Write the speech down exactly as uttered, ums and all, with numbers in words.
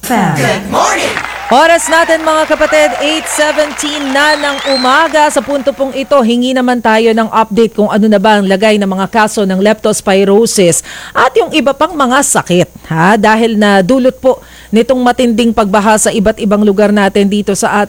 Good morning! Oras natin mga kapatid, eight seventeen na ng umaga. Sa punto pong ito, hingi naman tayo ng update kung ano na ba ang lagay ng mga kaso ng leptospirosis at yung iba pang mga sakit. Ha? Dahil na dulot po nitong matinding pagbaha sa iba't ibang lugar natin dito sa ating